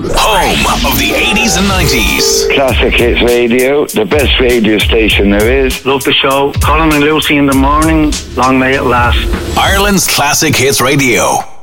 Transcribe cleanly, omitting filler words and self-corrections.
Home of the 80s and 90s. Classic Hits Radio, the best radio station there is. Love the show. Colin and Lucy in the morning. Long may it last. Ireland's Classic Hits Radio.